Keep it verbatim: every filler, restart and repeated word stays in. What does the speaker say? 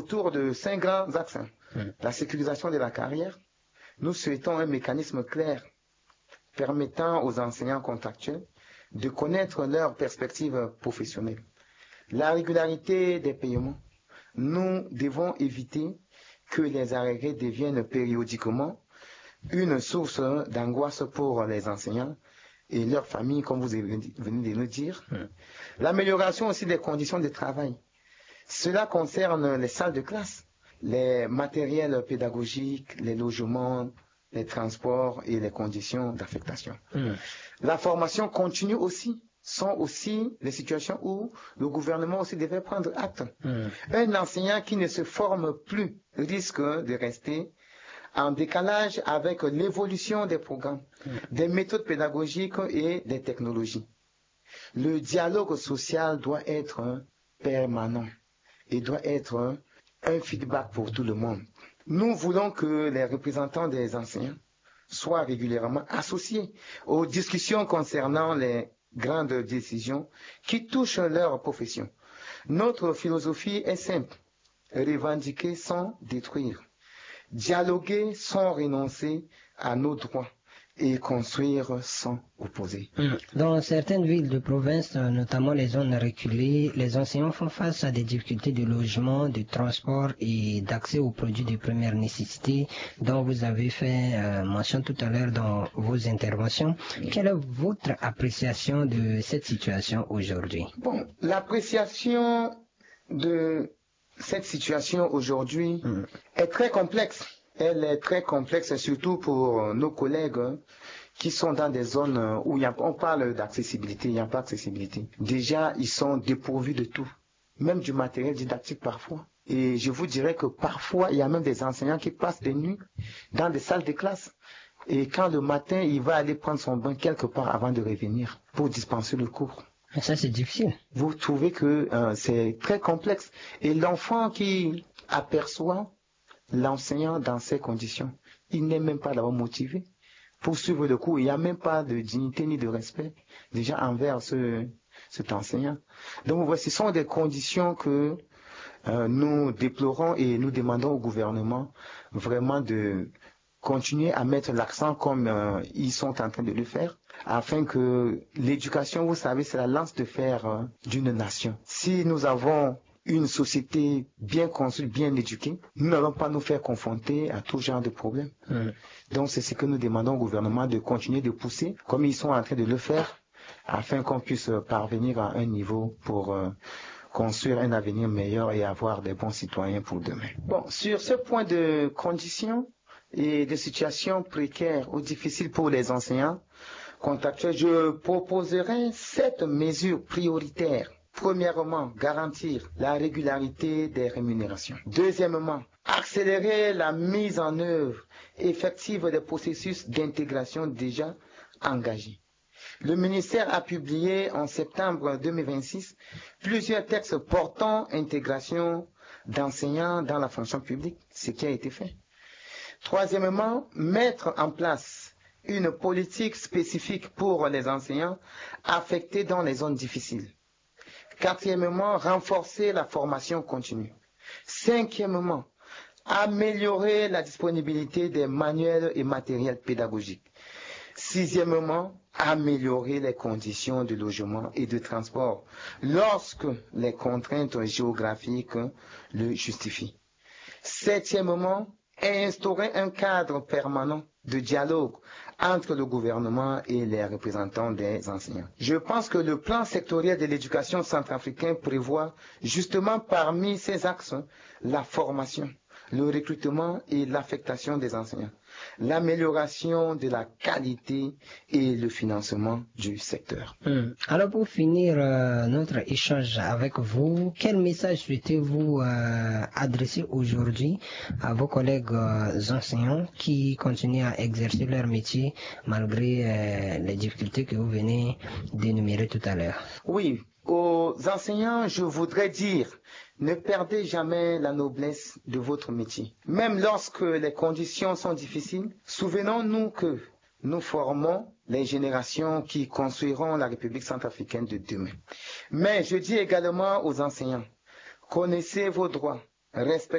autour de cinq grands axes. Mmh. La sécurisation de la carrière. Nous souhaitons un mécanisme clair permettant aux enseignants contractuels de connaître leurs perspectives professionnelles. La régularité des paiements. Nous devons éviter que les arrêts deviennent périodiquement une source d'angoisse pour les enseignants et leurs familles, comme vous venez de le dire. Mmh. L'amélioration aussi des conditions de travail. Cela concerne les salles de classe, les matériels pédagogiques, les logements, les transports et les conditions d'affectation. Mmh. La formation continue aussi sont aussi les situations où le gouvernement aussi devait prendre acte. Mmh. Un enseignant qui ne se forme plus risque de rester en décalage avec l'évolution des programmes, mmh. des méthodes pédagogiques et des technologies. Le dialogue social doit être permanent et doit être un feedback pour tout le monde. Nous voulons que les représentants des enseignants soient régulièrement associés aux discussions concernant les grandes décisions qui touchent leur profession. Notre philosophie est simple: revendiquer sans détruire, dialoguer sans renoncer à nos droits et construire sans opposer. Dans certaines villes de province, notamment les zones reculées, les enseignants font face à des difficultés de logement, de transport et d'accès aux produits de première nécessité dont vous avez fait euh, mention tout à l'heure dans vos interventions. Quelle est votre appréciation de cette situation aujourd'hui? Bon, l'appréciation de cette situation aujourd'hui mmh. est très complexe. Elle est très complexe, surtout pour nos collègues qui sont dans des zones où il y a, on parle d'accessibilité, il n'y a pas d'accessibilité. Déjà, ils sont dépourvus de tout, même du matériel didactique parfois. Et je vous dirais que parfois, il y a même des enseignants qui passent des nuits dans des salles de classe. Et quand le matin, il va aller prendre son bain quelque part avant de revenir pour dispenser le cours. Mais ça, c'est difficile. Vous trouvez que euh, c'est très complexe. Et l'enfant qui aperçoit l'enseignant dans ces conditions, il n'est même pas d'abord motivé pour suivre le cours. Il n'y a même pas de dignité ni de respect déjà envers ce, cet enseignant. Donc voici, ce sont des conditions que euh, nous déplorons et nous demandons au gouvernement vraiment de continuer à mettre l'accent comme euh, ils sont en train de le faire, afin que l'éducation, vous savez, c'est la lance de fer euh, d'une nation. Si nous avons une société bien construite, bien éduquée, nous n'allons pas nous faire confronter à tout genre de problèmes. Mmh. Donc c'est ce que nous demandons au gouvernement de continuer de pousser, comme ils sont en train de le faire, afin qu'on puisse parvenir à un niveau pour euh, construire un avenir meilleur et avoir des bons citoyens pour demain. Bon, sur ce point de conditions et de situations précaires ou difficiles pour les enseignants contractuels, je proposerai sept mesures prioritaires. Premièrement, garantir la régularité des rémunérations. Deuxièmement, accélérer la mise en œuvre effective des processus d'intégration déjà engagés. Le ministère a publié en septembre deux mille vingt-six plusieurs textes portant intégration d'enseignants dans la fonction publique, ce qui a été fait. Troisièmement, mettre en place une politique spécifique pour les enseignants affectés dans les zones difficiles. Quatrièmement, renforcer la formation continue. Cinquièmement, améliorer la disponibilité des manuels et matériels pédagogiques. Sixièmement, améliorer les conditions de logement et de transport lorsque les contraintes géographiques le justifient. Septièmement, instaurer un cadre permanent de dialogue entre le gouvernement et les représentants des enseignants. Je pense que le plan sectoriel de l'éducation centrafricain prévoit justement parmi ces axes la formation, le recrutement et l'affectation des enseignants, l'amélioration de la qualité et le financement du secteur. Hum. Alors pour finir euh, notre échange avec vous, quel message souhaitez-vous euh, adresser aujourd'hui à vos collègues euh, enseignants qui continuent à exercer leur métier malgré euh, les difficultés que vous venez d'énumérer tout à l'heure? Oui, aux enseignants, je voudrais dire: ne perdez jamais la noblesse de votre métier. Même lorsque les conditions sont difficiles, souvenons-nous que nous formons les générations qui construiront la République centrafricaine de demain. Mais je dis également aux enseignants: connaissez vos droits, respectez